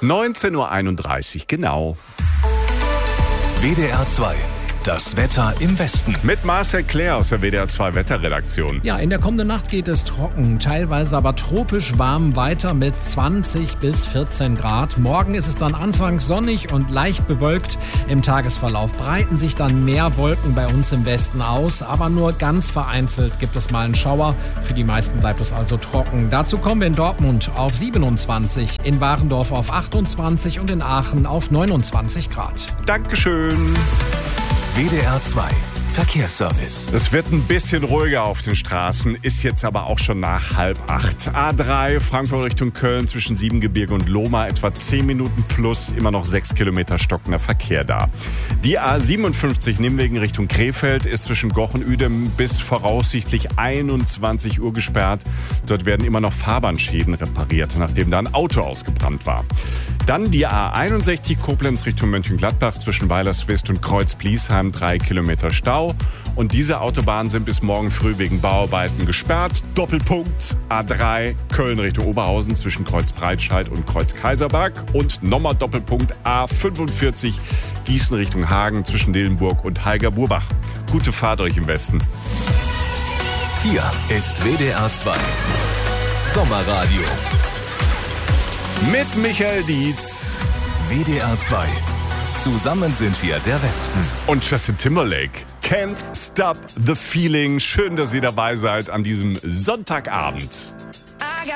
19:31 Uhr, genau. WDR 2. Das Wetter im Westen. Mit Marcel Claire aus der WDR 2 Wetterredaktion. Ja, in der kommenden Nacht geht es trocken, teilweise aber tropisch warm weiter mit 20 bis 14 Grad. Morgen ist es dann anfangs sonnig und leicht bewölkt. Im Tagesverlauf breiten sich dann mehr Wolken bei uns im Westen aus, aber nur ganz vereinzelt gibt es mal einen Schauer. Für die meisten bleibt es also trocken. Dazu kommen wir in Dortmund auf 27, in Warendorf auf 28 und in Aachen auf 29 Grad. Dankeschön. WDR 2. Verkehrsservice. Es wird ein bisschen ruhiger auf den Straßen, ist jetzt aber auch schon nach 7:30. A3 Frankfurt Richtung Köln zwischen Siebengebirge und Lohmar etwa 10 Minuten plus, immer noch 6 Kilometer stockender Verkehr da. Die A57 Nimwegen Richtung Krefeld ist zwischen Goch und Uedem bis voraussichtlich 21 Uhr gesperrt. Dort werden immer noch Fahrbahnschäden repariert, nachdem da ein Auto ausgebrannt war. Dann die A61 Koblenz Richtung Mönchengladbach zwischen Weilerswist und Kreuz-Bliesheim 3 Kilometer Stau. Und diese Autobahnen sind bis morgen früh wegen Bauarbeiten gesperrt. Doppelpunkt A3 Köln Richtung Oberhausen zwischen Kreuz-Breitscheid und Kreuz-Kaiserberg. Und nochmal Doppelpunkt A45 Gießen Richtung Hagen zwischen Dillenburg und Heiger-Burbach. Gute Fahrt euch im Westen. Hier ist WDR 2. Sommerradio. Mit Michael Dietz. WDR 2. Zusammen sind wir der Westen. Und Justin Timberlake. Can't Stop the Feeling. Schön, dass ihr dabei seid an diesem Sonntagabend.